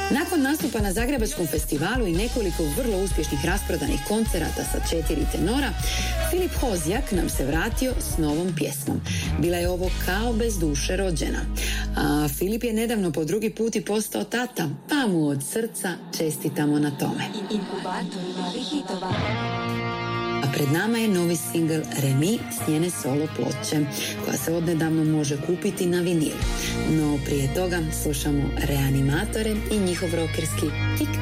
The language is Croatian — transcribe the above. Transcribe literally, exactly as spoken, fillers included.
Nakon nastupa na Zagrebačkom festivalu i nekoliko vrlo uspješnih rasprodanih koncerata sa četiri tenora, Filip Hozjak nam se vratio s novom pjesmom. Bila je ovo Kao bez duše rođena. A Filip je nedavno po drugi put i postao tata, pa mu od srca čestitamo na tome. A pred nama je novi singl Remi s njene solo ploče, koja se odnedavno može kupiti na vinilu. No prije toga slušamo Reanimatore i njihov rokerski Tik